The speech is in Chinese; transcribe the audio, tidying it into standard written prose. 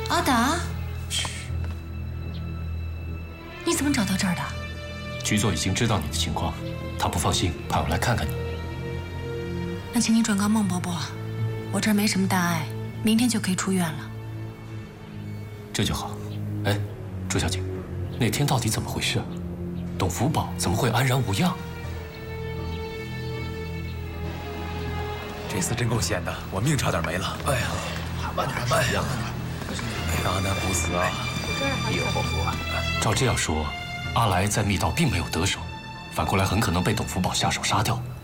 阿达，你怎么找到这儿的？ 局座已经知道你的情况，他不放心，派我来看看你。 那请你转告孟伯伯，我这儿没什么大碍，明天就可以出院了。 这就好。哎，朱小姐，那天到底怎么回事？董福宝怎么会安然无恙？ 这次真够险的，我命差点没了。哎呀，慢点，慢点。大难不死啊！ 必有后福啊！照这样说，阿来在密道并没有得手，反过来很可能被董福宝下手杀掉。